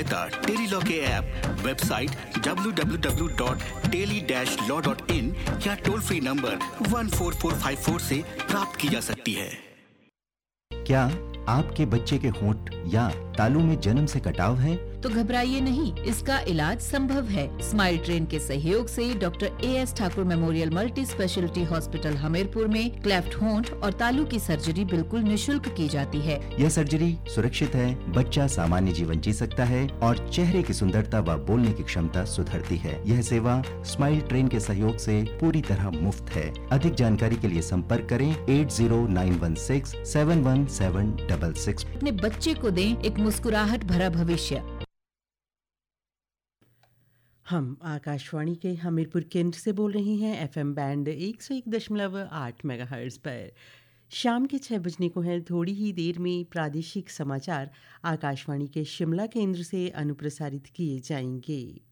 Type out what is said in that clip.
Tele-Law के app, website www.teli-law.in या toll free number 14454 से प्राप्त की जा सकती है। क्या आपके बच्चे के होंठ या तालू में जन्म से कटाव है? तो घबराइए नहीं, इसका इलाज संभव है। स्माइल ट्रेन के सहयोग से doctor A.S. Thakur memorial multi speciality hospital Hamirpur में क्लेफ्ट होंठ और तालू की सर्जरी बिल्कुल निशुल्क की जाती है। यह सर्जरी सुरक्षित है, बच्चा सामान्य जीवन जी सकता है और चेहरे की सुंदरता व बोलने की क्षमता सुधरती है। यह सेवा स्माइल ट्रेन के सहयोग से पूरी तरह मुफ्त है। अधिक जानकारी के लिए संपर्क करें 8091671766। अपने बच्चे को दें एक मुस्कुराहट भरा भविष्य। हम आकाशवाणी के हमीरपुर केंद्र से बोल रही हैं FM बैंड 101.8 मेगाहर्ट्ज़ पर। शाम के 6 बजने को है। थोड़ी ही देर में प्रादेशिक समाचार आकाशवाणी के शिमला केंद्र से अनुप्रसारित किए जाएंगे।